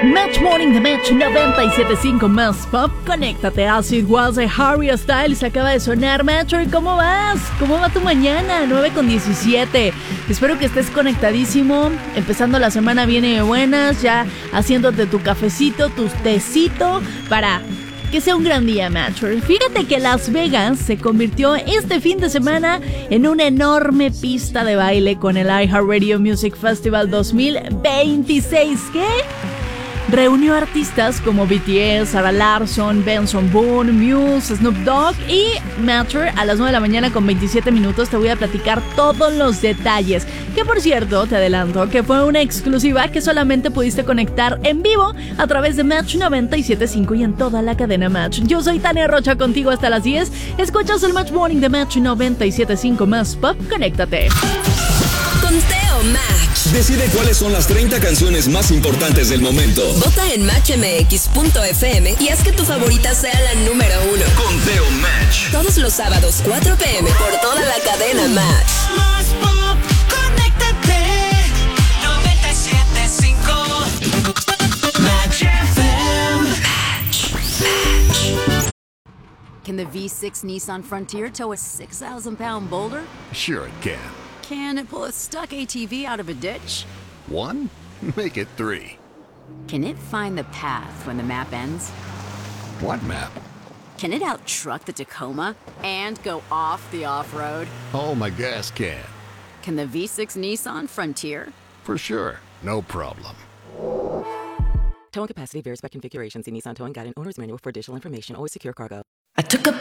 Match Morning de Match 97.5 más pop. Conéctate a Acid Was de Harry Styles. Acaba de sonar. Match, ¿cómo vas? ¿Cómo va tu mañana? 9:17. Espero que estés conectadísimo. Empezando la semana viene de buenas. Ya haciéndote tu cafecito, tu tecito para que sea un gran día, Matcher. Fíjate que Las Vegas se convirtió este fin de semana en una enorme pista de baile con el iHeartRadio Music Festival 2026. ¿Qué? Reunió artistas como BTS, Sarah Larsson, Benson Boone, Muse, Snoop Dogg y Matcher. A las 9 de la mañana con 27 minutos te voy a platicar todos los detalles. Que por cierto, te adelanto que fue una exclusiva que solamente pudiste conectar en vivo a través de Match 97.5 y en toda la cadena Match. Yo soy Tania Rocha, contigo hasta las 10. Escuchas el Match Morning de Match 97.5 más pop. Conéctate. Conteo Match. Decide cuáles son las 30 canciones más importantes del momento. Vota en matchmx.fm y haz que tu favorita sea la número 1. Conteo Match. Todos los sábados, 4 p.m. por toda la cadena Match. Más pop, conéctate. 97.5 Match FM. Match. Can the V6 Nissan Frontier tow a 6,000-pound boulder? Sure it can. Can it pull a stuck ATV out of a ditch? 1? Make it 3. Can it find the path when the map ends? What map? Can it out-truck the Tacoma and go off the off-road? Oh, my gas can. Can the V6 Nissan Frontier? For sure. No problem. Towing capacity varies by configuration. See Nissan Towing Guide and Owner's Manual for additional information. Always secure cargo. I took a